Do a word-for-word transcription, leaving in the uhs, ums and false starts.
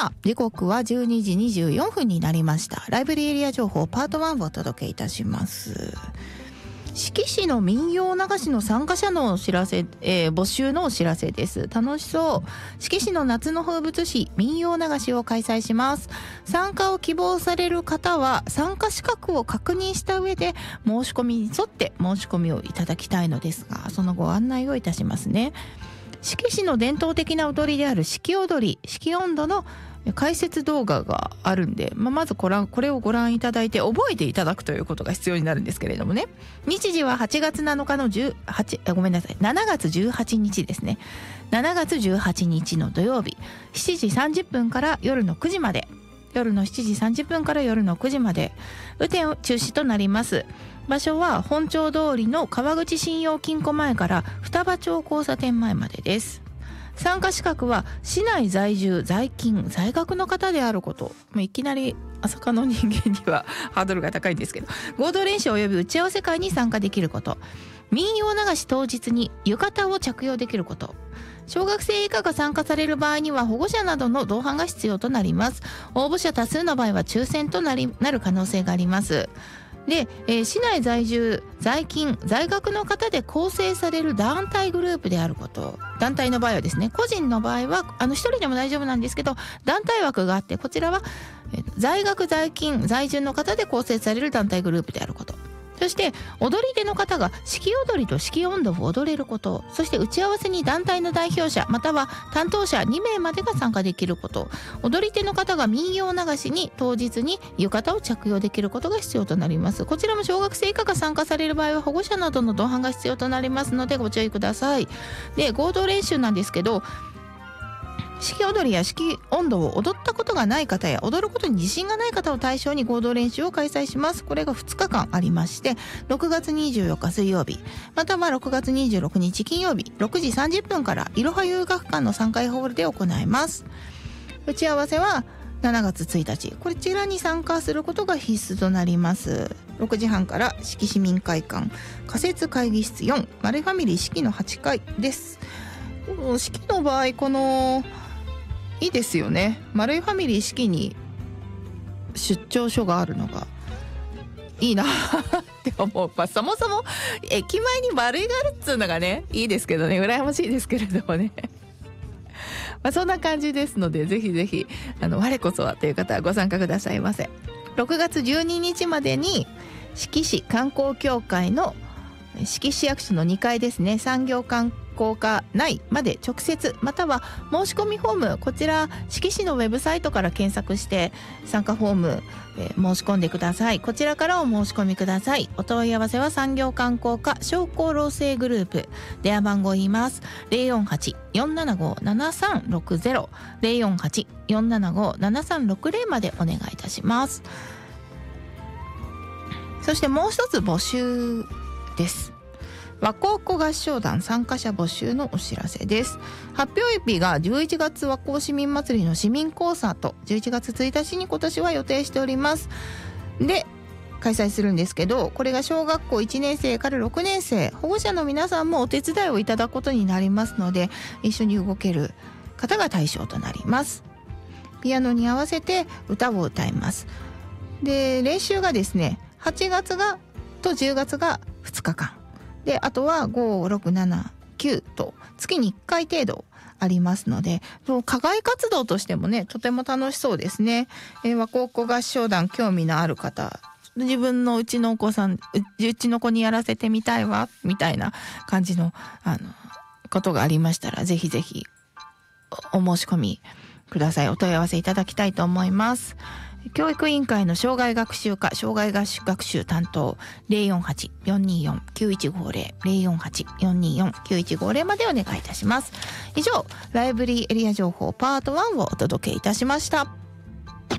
さあ時刻はじゅうにじにじゅうよんぷんになりました。ライブリーエリア情報パートワンをお届けいたします。志木市の民謡流しの参加者のお知らせ、えー、募集のお知らせです。楽しそう。志木市の夏の風物詩民謡流しを開催します。参加を希望される方は参加資格を確認した上で申し込みに沿って申し込みをいただきたいのですが、そのご案内をいたしますね。志木市の伝統的な踊りである四季踊り、四季音頭の解説動画があるんで、まあ、まずこれをご覧いただいて覚えていただくということが必要になるんですけれどもね。日時ははちがつなのかのじゅうはちあごめんなさいしちがつじゅうはちにちですね。しちがつじゅうはちにちの土曜日しちじさんじゅっぷんから夜のくじまで、夜のしちじさんじゅっぷんから夜のくじまで雨天中止となります。場所は本町通りの川口信用金庫前から双葉町交差点前までです。参加資格は市内在住在勤在学の方であること。いきなり朝霞の人間にはハードルが高いんですけど、合同練習及び打ち合わせ会に参加できること、民謡流し当日に浴衣を着用できること、小学生以下が参加される場合には保護者などの同伴が必要となります。応募者多数の場合は抽選となりなる可能性があります。で、えー、市内在住在勤在学の方で構成される団体グループであること。団体の場合はですね、個人の場合はあの一人でも大丈夫なんですけど、団体枠があって、こちらは、えー、在学在勤在住の方で構成される団体グループであること。そして踊り手の方が四季踊りと四季音頭を踊れること、そして打ち合わせに団体の代表者または担当者にめいまでが参加できること、踊り手の方が民謡流しに当日に浴衣を着用できることが必要となります。こちらも小学生以下が参加される場合は保護者などの同伴が必要となりますのでご注意ください。で、合同練習なんですけど、四季踊りや四季音頭を踊ったことがない方や踊ることに自信がない方を対象に合同練習を開催します。これがふつかかんありまして、ろくがつにじゅうよっか水曜日またはろくがつにじゅうろくにち金曜日ろくじさんじゅっぷんからいろは遊学館のさんかいホールで行います。打ち合わせはしちがつついたち、こちらに参加することが必須となります。ろくじはんから志木市民会館仮設会議室よんマルファミリー志木のはちかいです。志木の場合このいいですよね。丸いファミリー四季に出張所があるのがいいなって思う。まあ、そもそも駅前に丸いがあるっつうのがねいいですけどね、羨ましいですけれどもねまあそんな感じですので、ぜひぜひあの我こそはという方はご参加くださいませ。ろくがつじゅうににちまでに志木市観光協会の志木市役所のにかいですね、産業観光課内まで直接または申し込みフォーム、こちら志木市のウェブサイトから検索して参加フォーム、えー、申し込んでください。こちらからお申し込みください。お問い合わせは産業観光課商工労政グループ、電話番号言います。 ゼロよんはち よんななご ななさんろくゼロ ゼロよんはち よんななご ななさんろくゼロまでお願いいたします。そしてもう一つ募集です。和光湖合唱団参加者募集のお知らせです。発表日がじゅういちがつ和光市民祭りの市民コンサート、じゅういちがつついたちに今年は予定しております。で開催するんですけど、これが小学校いちねんせいからろくねんせい、保護者の皆さんもお手伝いをいただくことになりますので、一緒に動ける方が対象となります。ピアノに合わせて歌を歌います。で練習がですね、はちがつがとじゅうがつがふつかかんで、あとはご、ろく、なな、きゅうと月にいっかい程度ありますので、課外活動としてもねとても楽しそうですね。えー、和光湖合唱団興味のある方、自分のうちのお子さん う, うちの子にやらせてみたいわみたいな感じのあのことがありましたら、ぜひぜひ お, お申し込みください。お問い合わせいただきたいと思います。教育委員会の障害学習課障害学習担当 ゼロよんはち よんにーよん きゅういちごゼロ ゼロよんはち よんにーよん きゅういちごゼロまでお願いいたします。以上ライブリーエリア情報パートワンをお届けいたしました。